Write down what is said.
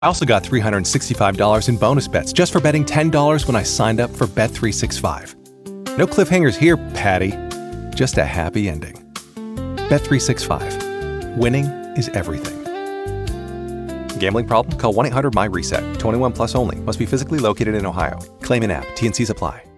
I also got $365 in bonus bets just for betting $10 when I signed up for Bet365. No cliffhangers here, Patty. Just a happy ending. Bet365. Winning is everything. Gambling problem? Call 1-800-MY-RESET. 21 plus only. Must be physically located in Ohio. Claim in app. T&Cs apply.